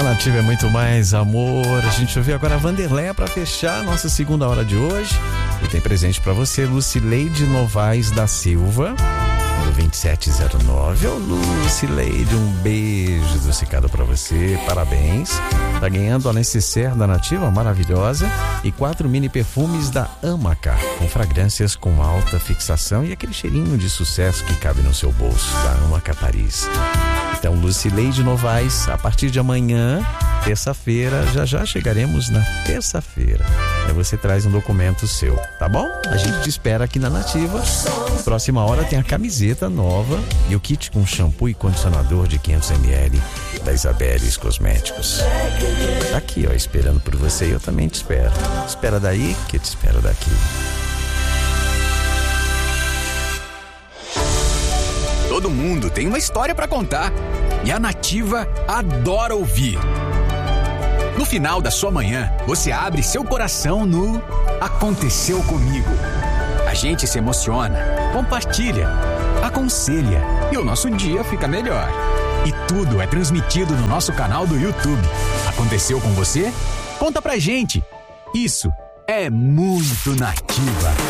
A Nativa é muito mais amor. A gente ouviu agora a Vanderleia para fechar a nossa segunda hora de hoje. E tem presente para você, Lucileide Novaes da Silva, do 2709. Ô Lucileide, um beijo adocicado para você, parabéns. Tá ganhando a necessaire da Nativa, maravilhosa, e 4 mini perfumes da Amaca, com fragrâncias com alta fixação e aquele cheirinho de sucesso que cabe no seu bolso, da Amaca Paris. Então, Lucileide Novaes, a partir de amanhã, terça-feira, já chegaremos na terça-feira. Aí você traz um documento seu, tá bom? A gente te espera aqui na Nativa. Próxima hora tem a camiseta nova e o kit com shampoo e condicionador de 500 ml da Isabeles Cosméticos. Tá aqui, ó, esperando por você, e eu também te espero. Espera daí que eu te espero daqui. Todo mundo tem uma história pra contar e a Nativa adora ouvir. No final da sua manhã, você abre seu coração no Aconteceu Comigo. A gente se emociona, compartilha, aconselha e o nosso dia fica melhor. E tudo é transmitido no nosso canal do YouTube. Aconteceu com você? Conta pra gente. Isso é muito Nativa.